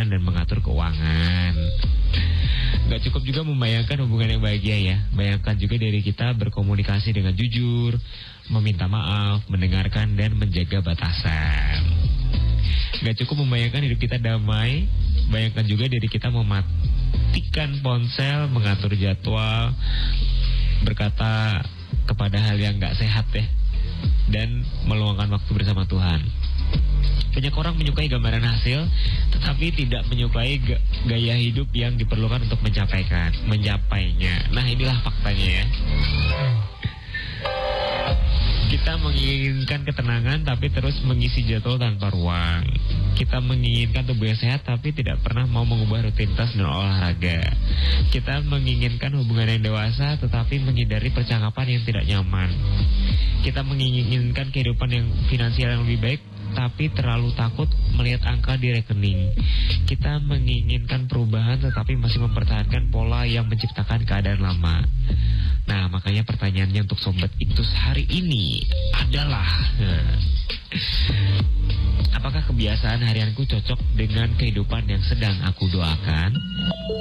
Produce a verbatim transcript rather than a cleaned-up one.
merencanakan dan mengatur keuangan. Gak cukup juga membayangkan hubungan yang bahagia ya. Bayangkan juga diri kita berkomunikasi dengan jujur, meminta maaf, mendengarkan dan menjaga batasan. Gak cukup membayangkan hidup kita damai, bayangkan juga diri kita mematikan ponsel, mengatur jadwal, berkata kepada hal yang gak sehat ya, dan meluangkan waktu bersama Tuhan. Banyak orang menyukai gambaran hasil, tetapi tidak menyukai ga- gaya hidup yang diperlukan untuk mencapaikan, mencapainya. Nah, inilah faktanya ya. Kita menginginkan ketenangan tapi terus mengisi jadwal tanpa ruang. Kita menginginkan tubuh yang sehat tapi tidak pernah mau mengubah rutinitas dan olahraga. Kita menginginkan hubungan yang dewasa tetapi menghindari percakapan yang tidak nyaman. Kita menginginkan kehidupan yang finansial yang lebih baik tapi terlalu takut melihat angka di rekening. Kita menginginkan perubahan tetapi masih mempertahankan pola yang menciptakan keadaan lama. Nah, makanya pertanyaannya untuk Sobat Iktus hari ini adalah, apakah kebiasaan harianku cocok dengan kehidupan yang sedang aku doakan?